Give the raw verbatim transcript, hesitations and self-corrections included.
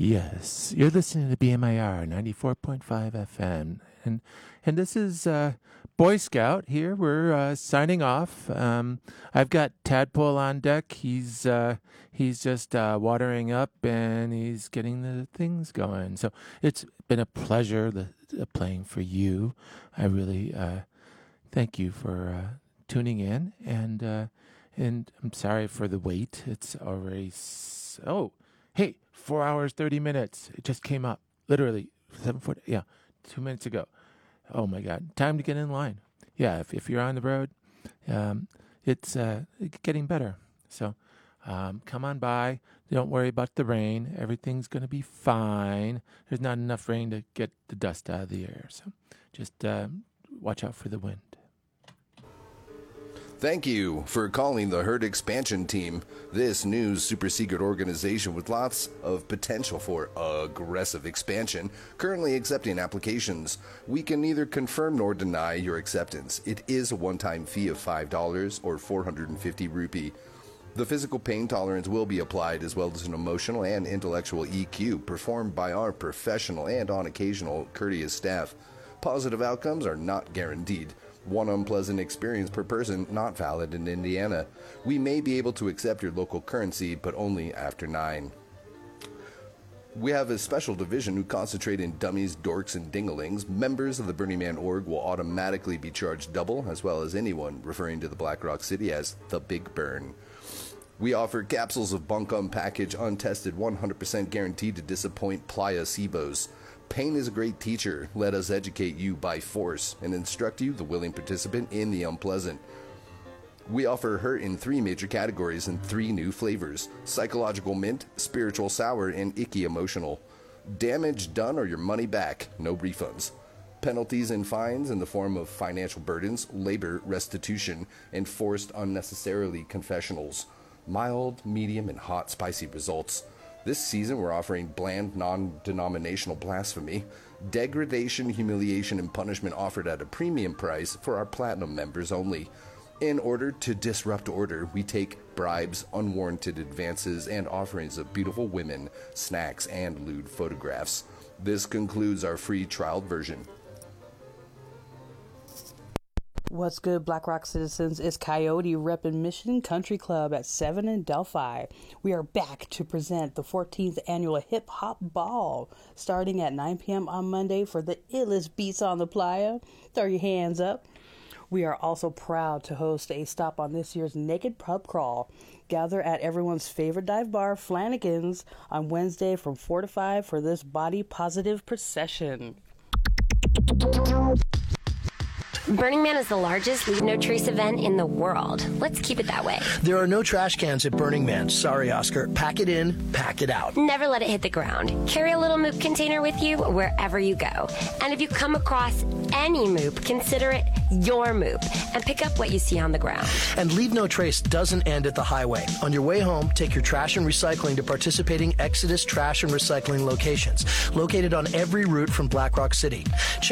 Yes, you're listening to B M I R ninety-four point five F M, and and this is uh, Boy Scout here. We're uh, signing off. Um, I've got Tadpole on deck. He's uh, he's just uh, watering up and he's getting the things going. So it's been a pleasure the, the playing for you. I really uh, thank you for uh, tuning in, and uh, and I'm sorry for the wait. It's already s- oh hey. Four hours, thirty minutes. It just came up. Literally, seven foot, yeah, two minutes ago. Oh, my God. Time to get in line. Yeah, if, if you're on the road, um, it's uh, getting better. So um, come on by. Don't worry about the rain. Everything's going to be fine. There's not enough rain to get the dust out of the air. So just uh, watch out for the wind. Thank you for calling the Herd Expansion Team. This new super secret organization with lots of potential for aggressive expansion, currently accepting applications. We can neither confirm nor deny your acceptance. It is a one-time fee of five dollars or four hundred fifty rupee. The physical pain tolerance will be applied, as well as an emotional and intellectual E Q performed by our professional and on occasional courteous staff. Positive outcomes are not guaranteed. One unpleasant experience per person not valid in Indiana. We may be able to accept your local currency, but only after nine. We have a special division who concentrate in dummies, dorks, and dinglings. Members of the Burning Man org will automatically be charged double, as well as anyone referring to the Black Rock City as the Big Burn. We offer capsules of bunkum package, untested, one hundred percent guaranteed to disappoint placebos. Pain is a great teacher. Let us educate you by force and instruct you, the willing participant, in the unpleasant. We offer hurt in three major categories and three new flavors: psychological mint, spiritual sour, and icky emotional. Damage done or your money back, no refunds. Penalties and fines in the form of financial burdens, labor restitution, and forced unnecessarily confessionals. Mild, medium, and hot spicy results. This season, we're offering bland, non-denominational blasphemy, degradation, humiliation, and punishment offered at a premium price for our platinum members only. In order to disrupt order, we take bribes, unwarranted advances, and offerings of beautiful women, snacks, and lewd photographs. This concludes our free trial version. What's good, Black Rock citizens? It's Coyote repping Mission Country Club at seven in Delphi. We are back to present the fourteenth annual Hip Hop Ball, starting at nine p.m. on Monday for the illest beats on the playa. Throw your hands up. We are also proud to host a stop on this year's Naked Pub Crawl. Gather at everyone's favorite dive bar, Flanagan's, on Wednesday from four to five for this body-positive procession. Burning Man is the largest Leave No Trace event in the world. Let's keep it that way. There are no trash cans at Burning Man. Sorry, Oscar. Pack it in, pack it out. Never let it hit the ground. Carry a little Moop container with you wherever you go. And if you come across any Moop, consider it your Moop and pick up what you see on the ground. And Leave No Trace doesn't end at the highway. On your way home, take your trash and recycling to participating Exodus trash and recycling locations, located on every route from Black Rock City. Check